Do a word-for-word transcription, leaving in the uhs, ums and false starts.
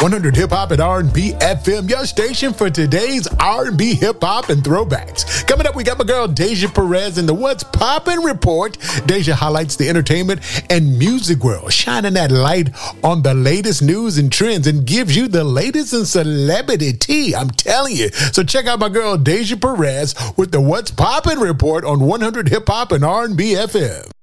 one hundred Hip Hop and R and B F M, your station for today's R and B, hip hop, and throwbacks. Coming up, we got my girl Deja Perez in the What's Poppin' Report. Deja highlights the entertainment and music world, shining that light on the latest news and trends, and gives you the latest in celebrity tea. I'm telling you. So check out my girl Deja Perez with the What's Poppin' Report on one hundred Hip Hop and R and B F M.